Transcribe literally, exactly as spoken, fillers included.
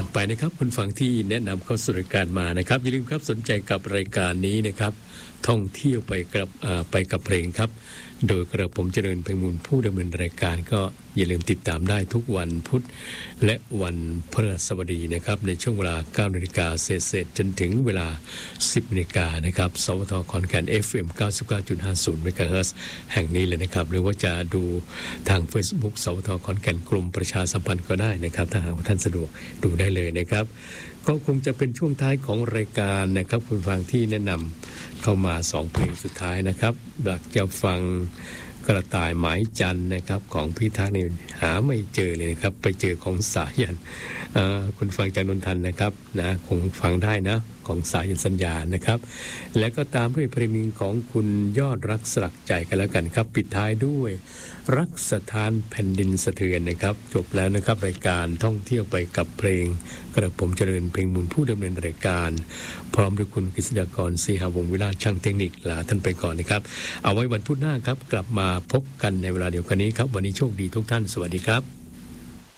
ไปนะครับคุณฟังที่แนะนำเข้าสู่รายการมานะครับอย่าลืมครับสนใจกับรายการนี้นะครับท่องเที่ยวไปกับไปกับเพลงครับโดยกระผมเจริญไพบูลย์ผู้ดำเนินรายการก็อย่าลืมติดตามได้ทุกวันพุธและวันพฤหัสบดีนะครับในช่วงเวลา เก้านาฬิกา เศษๆจนถึงเวลา สิบนาฬิกานะครับสวทขอนแก่น เอฟ เอ็ม เก้าสิบเก้าจุดห้าศูนย์ เมกะเฮิรตซ์แห่งนี้เลยนะครับหรือว่าจะดูทาง Facebook สวทขอนแก่นกลุ่มประชาสัมพันธ์ก็ได้นะครับถ้าหากว่าท่านสะดวกดูได้เลยนะครับก็คงจะเป็นช่วงท้ายของรายการนะครับคุณฟังที่แนะนำเข้ามาสองเพลงสุดท้ายนะครับอยากจะฟังกระต่ายหมายจันทร์นะครับของพี่ทักษ์นี่หาไม่เจอเลยนะครับไปเจอของสายันคุณฟังจากนนทันนะครับนะคงฟังได้นะของสายันสัญญานะครับแล้วก็ตามด้วยเพลงของคุณยอดรักสลักใจกันแล้วกันครับปิดท้ายด้วยรักสถานแผ่นดินสะเทือนนะครับจบแล้วนะครับรายการท่องเที่ยวไปกับเพลงกระผมเจริญไพบูลย์ผู้ดำเนินรายการพร้อมด้วยคุณกฤษฎากรศรีหวงศ์วิราชช่างเทคนิคลาท่านไปก่อนนะครับเอาไว้วันพุธหน้าครับกลับมาพบกันในเวลาเดียวกันนี้ครับวันนี้โชคดีทุกท่านสวัสดีครับ